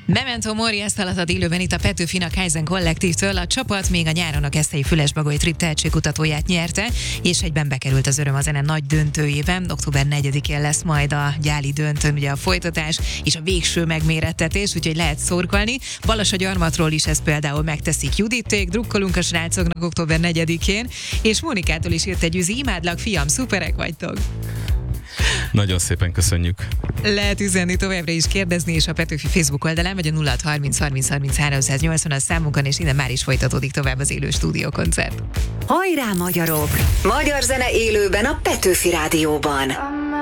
Memento Mori, ezt hallatod élőben itt a Petőfin a Kaizen kollektívtől. A csapat még a nyáron a Keszthelyi Fülesbagoly Trip tehetségkutatóját nyerte, és egyben bekerült az Öröm a zene nagy döntőjében. Október 4-én lesz majd a gyáli döntőn ugye a folytatás és a végső megmérettetés, úgyhogy lehet szurkolni. Balassagyarmatról is ezt például megteszik Juditték, drukkolunk a srácoknak október 4-én, és Mónikától is írt egy üzi: imádlak, fiam, szuperek vagytok! Nagyon szépen köszönjük. Lehet üzenni, továbbra is kérdezni, és a Petőfi Facebook oldalán, vagy a 0630 30 30 380 a számunkon, és innen már is folytatódik tovább az élő stúdiókoncert. Hajrá, magyarok! Magyar zene élőben a Petőfi Rádióban.